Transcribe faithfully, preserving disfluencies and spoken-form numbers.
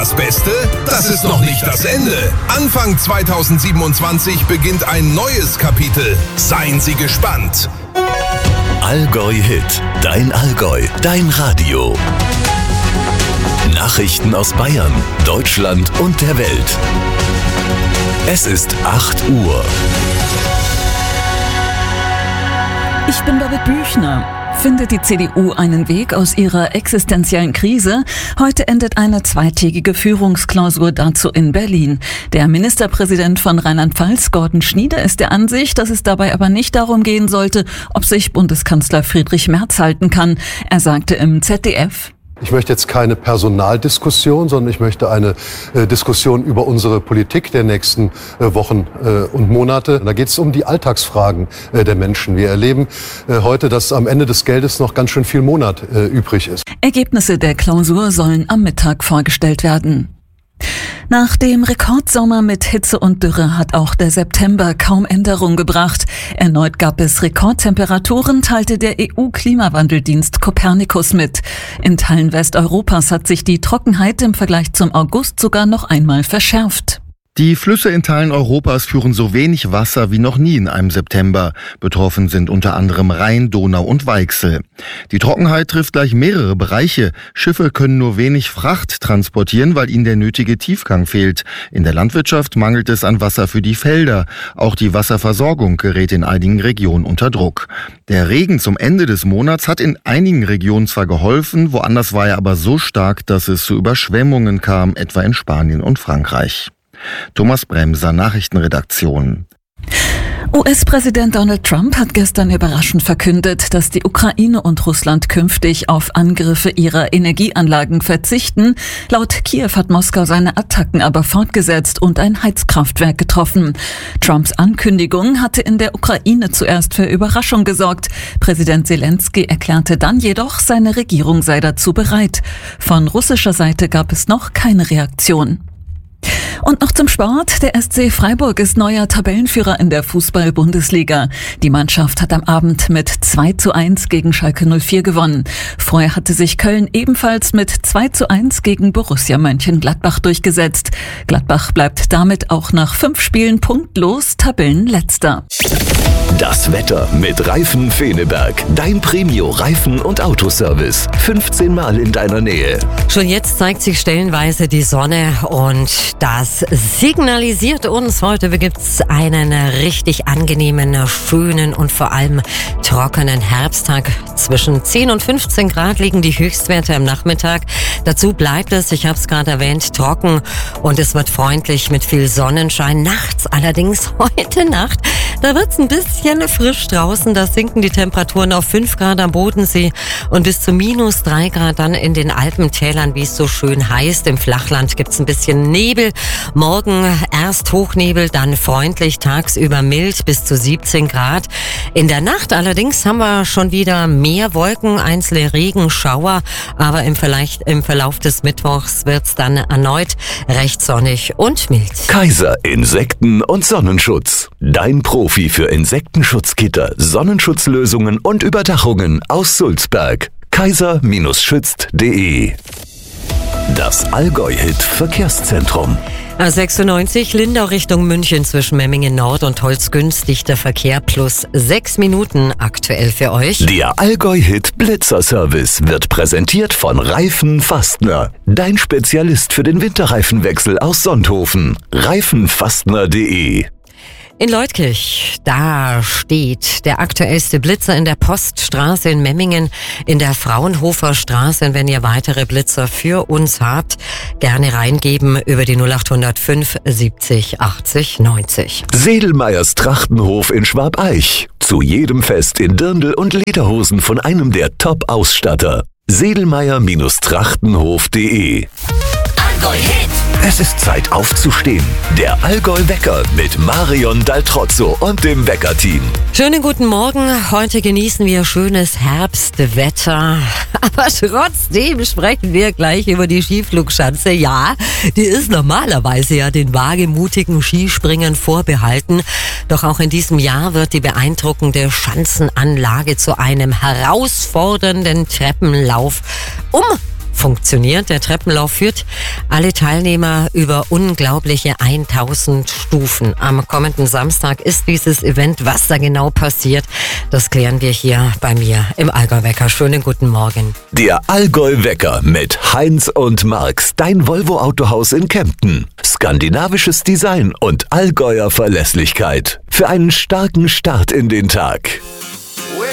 das Beste? Das ist noch nicht das Ende. Anfang zweitausendsiebenundzwanzig beginnt ein neues Kapitel. Seien Sie gespannt. Allgäu Hit, dein Allgäu, dein Radio. Nachrichten aus Bayern, Deutschland und der Welt. Es ist acht Uhr. Ich bin David Büchner. Findet die C D U einen Weg aus ihrer existenziellen Krise? Heute endet eine zweitägige Führungsklausur dazu in Berlin. Der Ministerpräsident von Rheinland-Pfalz, Gordon Schnieder, ist der Ansicht, dass es dabei aber nicht darum gehen sollte, ob sich Bundeskanzler Friedrich Merz halten kann. Er sagte im Z D F: Ich möchte jetzt keine Personaldiskussion, sondern ich möchte eine äh, Diskussion über unsere Politik der nächsten äh, Wochen äh, und Monate. Da geht es um die Alltagsfragen äh, der Menschen. Wir erleben äh, heute, dass am Ende des Geldes noch ganz schön viel Monat äh, übrig ist. Ergebnisse der Klausur sollen am Mittag vorgestellt werden. Nach dem Rekordsommer mit Hitze und Dürre hat auch der September kaum Änderung gebracht. Erneut gab es Rekordtemperaturen, teilte der E U-Klimawandeldienst Copernicus mit. In Teilen Westeuropas hat sich die Trockenheit im Vergleich zum August sogar noch einmal verschärft. Die Flüsse in Teilen Europas führen so wenig Wasser wie noch nie in einem September. Betroffen sind unter anderem Rhein, Donau und Weichsel. Die Trockenheit trifft gleich mehrere Bereiche. Schiffe können nur wenig Fracht transportieren, weil ihnen der nötige Tiefgang fehlt. In der Landwirtschaft mangelt es an Wasser für die Felder. Auch die Wasserversorgung gerät in einigen Regionen unter Druck. Der Regen zum Ende des Monats hat in einigen Regionen zwar geholfen, woanders war er aber so stark, dass es zu Überschwemmungen kam, etwa in Spanien und Frankreich. Thomas Bremser, Nachrichtenredaktion. U S-Präsident Donald Trump hat gestern überraschend verkündet, dass die Ukraine und Russland künftig auf Angriffe ihrer Energieanlagen verzichten. Laut Kiew hat Moskau seine Attacken aber fortgesetzt und ein Heizkraftwerk getroffen. Trumps Ankündigung hatte in der Ukraine zuerst für Überraschung gesorgt. Präsident Zelensky erklärte dann jedoch, seine Regierung sei dazu bereit. Von russischer Seite gab es noch keine Reaktion. Und noch zum Sport. Der S C Freiburg ist neuer Tabellenführer in der Fußball-Bundesliga. Die Mannschaft hat am Abend mit zwei zu eins gegen Schalke null vier gewonnen. Vorher hatte sich Köln ebenfalls mit zwei zu eins gegen Borussia Mönchengladbach durchgesetzt. Gladbach bleibt damit auch nach fünf Spielen punktlos Tabellenletzter. Das Wetter mit Reifen Feneberg. Dein Premio-Reifen- und Autoservice. fünfzehn Mal in deiner Nähe. Schon jetzt zeigt sich stellenweise die Sonne und das signalisiert uns, heute gibt's einen richtig angenehmen, schönen und vor allem trockenen Herbsttag. Zwischen zehn und fünfzehn Grad liegen die Höchstwerte am Nachmittag. Dazu bleibt es, ich habe es gerade erwähnt, trocken und es wird freundlich mit viel Sonnenschein. Nachts allerdings, heute Nacht, da wird's ein bisschen frisch draußen. Da sinken die Temperaturen auf fünf Grad am Bodensee und bis zu minus drei Grad dann in den Alpentälern, wie es so schön heißt. Im Flachland gibt's ein bisschen Nebel. Morgen erst Hochnebel, dann freundlich, tagsüber mild bis zu siebzehn Grad. In der Nacht allerdings haben wir schon wieder mehr Wolken, einzelne Regenschauer, aber im, Verlauf, im Verlauf des Mittwochs wird's dann erneut recht sonnig und mild. Kaiser Insekten- und Sonnenschutz. Dein Profi für Insektenschutzgitter, Sonnenschutzlösungen und Überdachungen aus Sulzberg. kaiser schützt punkt de. Das Allgäu-Hit Verkehrszentrum. A sechsundneunzig Lindau Richtung München zwischen Memmingen Nord und Holzgünst, dichter Verkehr plus sechs Minuten aktuell für euch. Der Allgäu-Hit Blitzerservice wird präsentiert von Reifen Fastner. Dein Spezialist für den Winterreifenwechsel aus Sonthofen. reifenfastner punkt de. In Leutkirch, da steht der aktuellste Blitzer in der Poststraße in Memmingen, in der Fraunhofer Straße. Und wenn ihr weitere Blitzer für uns habt, gerne reingeben über die null acht null fünf siebzig achtzig neunzig. Sedelmeyers Trachtenhof in Schwabeich. Zu jedem Fest in Dirndl und Lederhosen von einem der Top-Ausstatter. sedelmeyer Trachtenhof punkt de. Allgäu-Hit. Es ist Zeit aufzustehen. Der Allgäu-Wecker mit Marion Daltrozzo und dem Wecker-Team. Schönen guten Morgen. Heute genießen wir schönes Herbstwetter. Aber trotzdem sprechen wir gleich über die Skiflugschanze. Ja, die ist normalerweise ja den wagemutigen Skispringern vorbehalten. Doch auch in diesem Jahr wird die beeindruckende Schanzenanlage zu einem herausfordernden Treppenlauf. Um funktioniert. Der Treppenlauf führt alle Teilnehmer über unglaubliche tausend Stufen. Am kommenden Samstag ist dieses Event. Was da genau passiert, das klären wir hier bei mir im Allgäu-Wecker. Schönen guten Morgen. Der Allgäu-Wecker mit Heinz und Marx, dein Volvo-Autohaus in Kempten. Skandinavisches Design und Allgäuer Verlässlichkeit. Für einen starken Start in den Tag.